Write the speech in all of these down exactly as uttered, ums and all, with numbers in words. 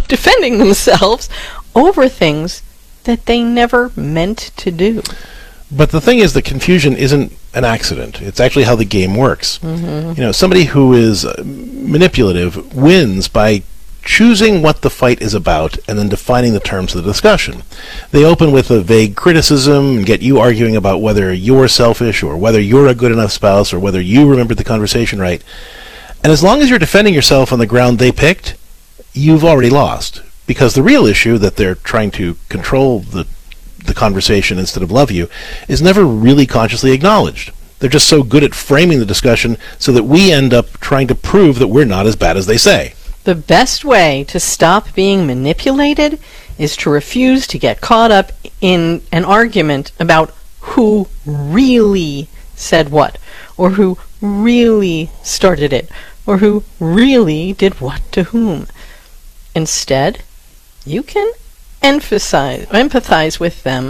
defending themselves over things that they never meant to do. But the thing is, the confusion isn't an accident. It's actually how the game works. Mm-hmm. You know, somebody who is uh, manipulative wins by choosing what the fight is about and then defining the terms of the discussion. They open with a vague criticism and get you arguing about whether you're selfish or whether you're a good enough spouse or whether you remembered the conversation right. And as long as you're defending yourself on the ground they picked, you've already lost. Because the real issue that they're trying to control the the conversation instead of love you is never really consciously acknowledged. They're just so good at framing the discussion so that we end up trying to prove that we're not as bad as they say. The best way to stop being manipulated is to refuse to get caught up in an argument about who really said what, or who really started it, or who really did what to whom. Instead, you can emphasize, empathize with them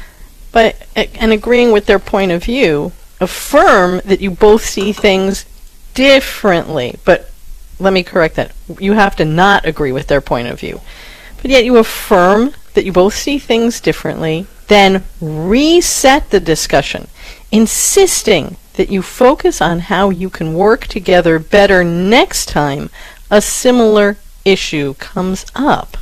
by and agreeing with their point of view. Affirm that you both see things differently, but let me correct that. You have to not agree with their point of view. But yet you affirm that you both see things differently, then reset the discussion, insisting that you focus on how you can work together better next time a similar issue comes up.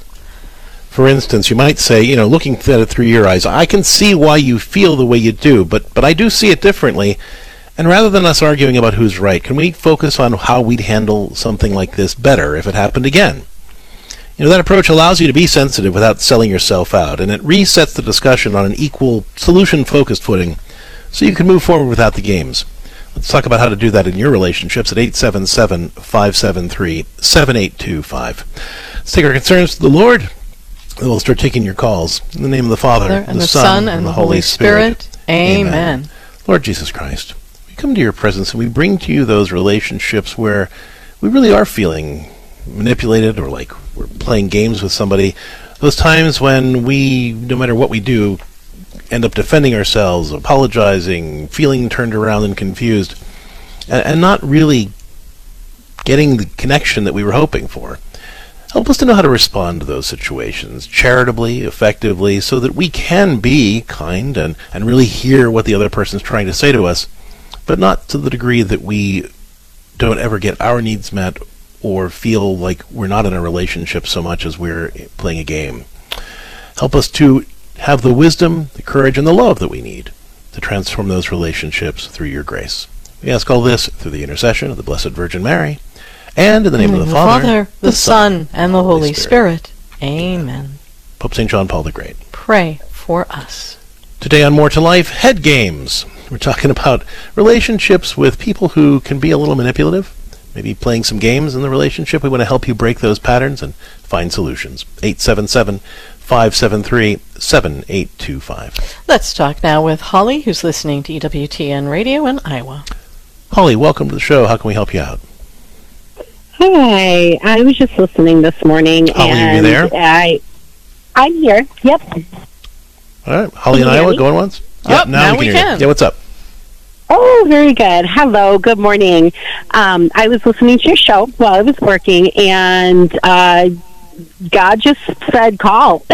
For instance, you might say, you know, looking at it through your eyes, I can see why you feel the way you do, but, but I do see it differently. And rather than us arguing about who's right, can we focus on how we'd handle something like this better if it happened again? You know, that approach allows you to be sensitive without selling yourself out, and it resets the discussion on an equal, solution-focused footing so you can move forward without the games. Let's talk about how to do that in your relationships at eight seven seven, five seven three, seven eight two five. Let's take our concerns to the Lord, and we'll start taking your calls. In the name of the Father, Father and the, the Son, Son, and and the Holy Spirit. Spirit. Amen. Amen. Lord Jesus Christ, we come to your presence and we bring to you those relationships where we really are feeling manipulated or like we're playing games with somebody. Those times when we, no matter what we do, end up defending ourselves, apologizing, feeling turned around and confused, and, and not really getting the connection that we were hoping for. Help us to know how to respond to those situations charitably, effectively, so that we can be kind and, and really hear what the other person's trying to say to us, but not to the degree that we don't ever get our needs met or feel like we're not in a relationship so much as we're playing a game. Help us to have the wisdom, the courage, and the love that we need to transform those relationships through your grace. We ask all this through the intercession of the Blessed Virgin Mary, and in the name of the, the Father, Father, the, the Son, and the Holy Spirit. Spirit. Amen. Pope Saint John Paul the Great, pray for us. Today on More to Life, head games. We're talking about relationships with people who can be a little manipulative, maybe playing some games in the relationship. We want to help you break those patterns and find solutions. eight seven seven, five seven three, seven eight two five. Let's talk now with Holly, who's listening to E W T N Radio in Iowa. Holly, welcome to the show. How can we help you out? Hi, I was just listening this morning. Holly, and are you there? I, I'm here. Yep. All right, Holly in Iowa, going once? Yep, now we can. Yeah, what's up? Oh, very good. Hello, good morning. Um, I was listening to your show while I was working, and uh, God just said call.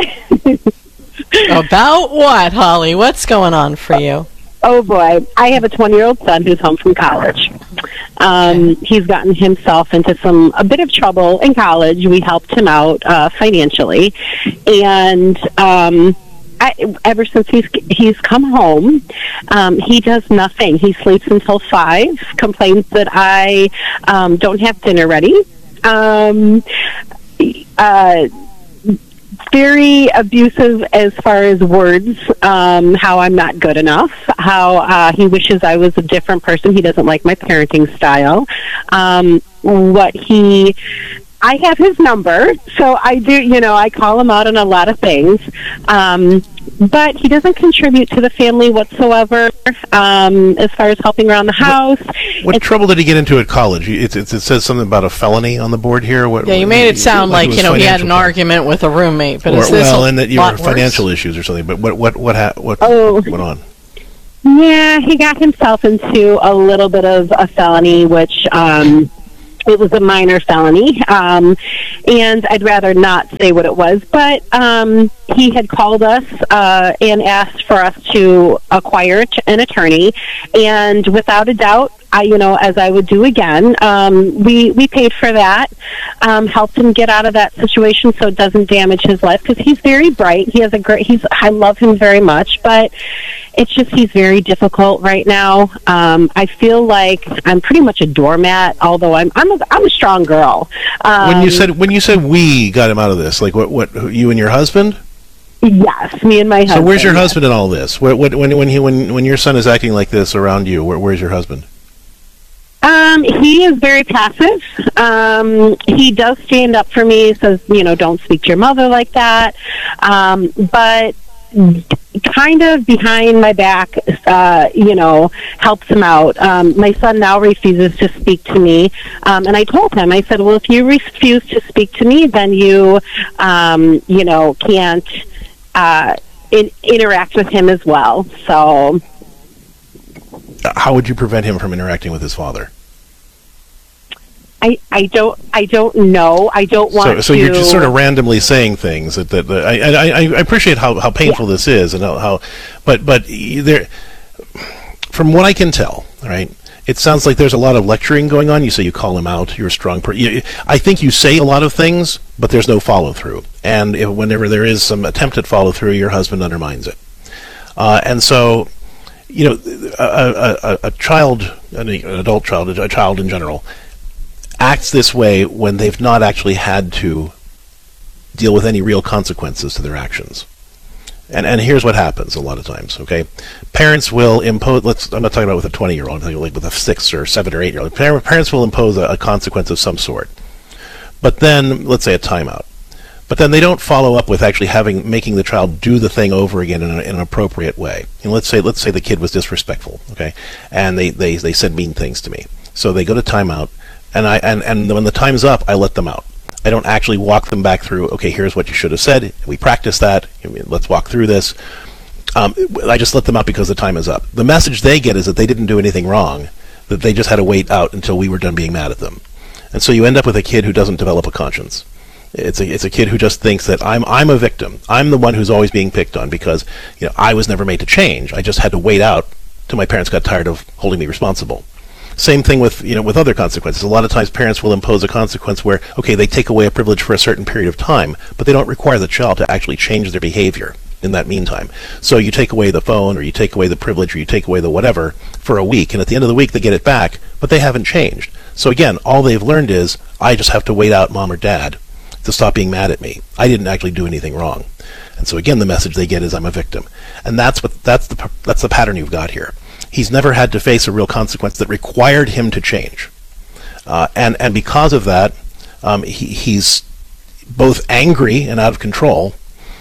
About what, Holly? What's going on for you? Oh, boy. I have a twenty-year-old son who's home from college. Um, he's gotten himself into some a bit of trouble in college. We helped him out uh, financially. And um, I, ever since he's he's come home, um, he does nothing. He sleeps until five, complains that I um, don't have dinner ready. Um, uh Very abusive as far as words, um, how I'm not good enough, how uh, he wishes I was a different person. He doesn't like my parenting style. Um, what he... I have his number, so I do, you know, I call him out on a lot of things. Um, but he doesn't contribute to the family whatsoever, um, as far as helping around the house. What, what it's, trouble did he get into at college? It, it, it says something about a felony on the board here. What, yeah, you made it sound like, you know, he had an problem. argument with a roommate, but or, is this well, a and that you lot were worse? financial issues or something. But what what what ha- what Oh. went on? Yeah, he got himself into a little bit of a felony, which um, It was a minor felony, um, and I'd rather not say what it was, but um, he had called us uh, and asked for us to acquire an attorney, and without a doubt, I, you know, as I would do again, um, we, we paid for that, um, helped him get out of that situation so it doesn't damage his life, because he's very bright. He has a great, he's, I love him very much, but it's just he's very difficult right now. Um, I feel like I'm pretty much a doormat, although I'm I'm a, I'm a strong girl. Um, when you said when you said we got him out of this, like what what you and your husband? Yes, me and my husband. So where's your yes. husband in all this? What, what, when when he when when your son is acting like this around you, where, where's your husband? Um, he is very passive. Um, he does stand up for me, says, you know, don't speak to your mother like that. Um, but kind of behind my back, uh, you know, helps him out. Um, my son now refuses to speak to me. Um, and I told him, I said, well, if you refuse to speak to me, then you, um, you know, can't uh, in- interact with him as well. So... How would you prevent him from interacting with his father? I, I don't I don't know. I don't want so, so to. you're just sort of randomly saying things that that, that I, I I appreciate how, how painful yeah. this is and how, how but but there, from what I can tell, right, it sounds like there's a lot of lecturing going on. You say you call him out. You're a strong person. I think you say a lot of things, but there's no follow through. And if, whenever there is some attempt at follow through, your husband undermines it. Uh, and so. You know, a, a, a child, an adult child, a child in general, acts this way when they've not actually had to deal with any real consequences to their actions. And and here's what happens a lot of times, okay? Parents will impose, let's, I'm not talking about with a twenty-year-old, I'm talking like with a six or seven or eight-year-old. Parents will impose a, a consequence of some sort. But then, let's say a timeout. But then they don't follow up with actually having making the child do the thing over again in, a, in an appropriate way. And let's say let's say the kid was disrespectful, okay, and they, they, they said mean things to me. So they go to timeout, and I and, and when the time's up, I let them out. I don't actually walk them back through. Okay, here's what you should have said. We practice that. Let's walk through this. Um, I just let them out because the time is up. The message they get is that they didn't do anything wrong, that they just had to wait out until we were done being mad at them. And so you end up with a kid who doesn't develop a conscience. It's a it's a kid who just thinks that I'm I'm a victim. I'm the one who's always being picked on because you know I was never made to change. I just had to wait out till my parents got tired of holding me responsible. Same thing with you know with other consequences. A lot of times parents will impose a consequence where okay they take away a privilege for a certain period of time, but they don't require the child to actually change their behavior in that meantime. So you take away the phone or you take away the privilege or you take away the whatever for a week, and at the end of the week they get it back, but they haven't changed. So again, all they've learned is I just have to wait out mom or dad to stop being mad at me. I didn't actually do anything wrong. And so again, the message they get is I'm a victim. And that's what that's the that's the pattern you've got here. He's never had to face a real consequence that required him to change. Uh, and, and because of that, um, he, he's both angry and out of control,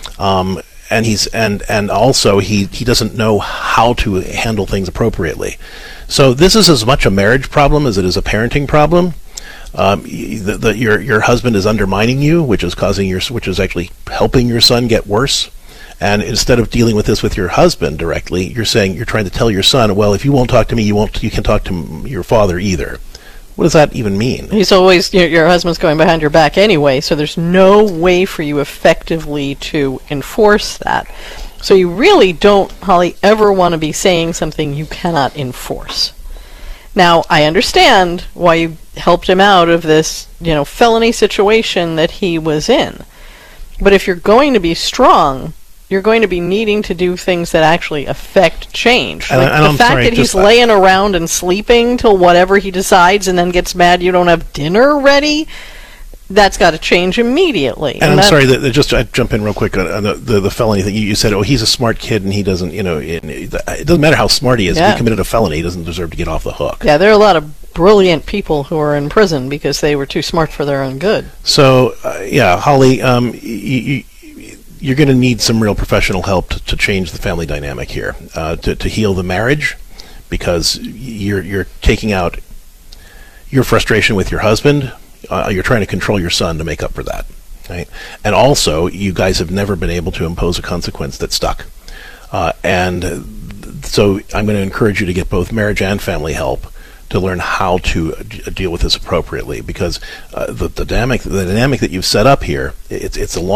um, and he's and and also he, he doesn't know how to handle things appropriately. So this is as much a marriage problem as it is a parenting problem. Um, the, the, your your husband is undermining you, which is causing your which is actually helping your son get worse. And instead of dealing with this with your husband directly, you're saying you're trying to tell your son, well, if you won't talk to me, you won't you can talk to your father either. What does that even mean? He's always your, your husband's going behind your back anyway, so there's no way for you effectively to enforce that. So you really don't, Holly, ever want to be saying something you cannot enforce. Now, I understand why you helped him out of this, you know, felony situation that he was in. But if you're going to be strong, you're going to be needing to do things that actually affect change. And, like and the I'm fact sorry, that he's just, laying around and sleeping till whatever he decides and then gets mad you don't have dinner ready, that's got to change immediately. And, and I'm that, sorry, that, that just I jump in real quick on, on the, the, the felony thing. You, you said, oh, he's a smart kid and he doesn't, you know, it, it doesn't matter how smart he is. Yeah. If he committed a felony, he doesn't deserve to get off the hook. Yeah, there are a lot of brilliant people who are in prison because they were too smart for their own good. So, uh, yeah, Holly, um, you, you, you're going to need some real professional help to, to change the family dynamic here, uh, to, to heal the marriage, because you're you're taking out your frustration with your husband. Uh, you're trying to control your son to make up for that, right? And also, you guys have never been able to impose a consequence that stuck. Uh, and so I'm going to encourage you to get both marriage and family help to learn how to uh, d- deal with this appropriately, because uh, the, the dynamic the dynamic that you've set up here, it's it's a long